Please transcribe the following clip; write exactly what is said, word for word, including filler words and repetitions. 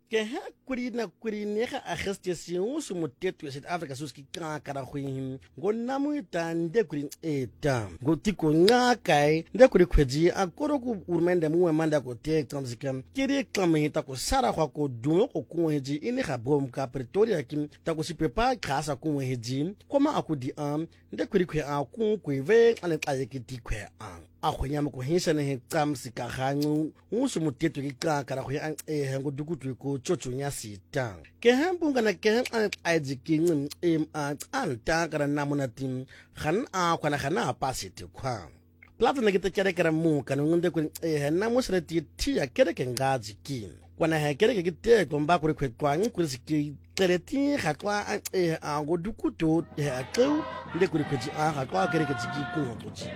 ke ha kuri na kuri ne ga Augustus yin su mutetu South Africa su ski kan kara huin go namu ta nde kuri eta go tiko nga kai nde kuri kweji akoro ku urmende mu manda ko te tamzikam kiri klame ta ko sara kwa ko dumo ko ku heji ini ga bom ka Pretoria kim ta ko sipepa kasa ku heji koma akudi am nde kuri kwe a ku ku ve ane ayekiti kwe an akhonyama ko hisa ne tsamsika gangu usu mutetu ki ka kara ho ya e ngo dukutu ko chochonya sita ke hambunga na ke an ajikin em a an ta kara namuna tim khan a kwana khana pasite kwa plata na kita kere kere mu kan ngunde ko e na musre ti ti ya kere ke ngaji kin kwana ha kere ke te ko mba ko kwe kwa ngu siki kere ti khatwa e a ngo dukutu ya ko nde ko ko ji a khatwa kere ke ji ko ko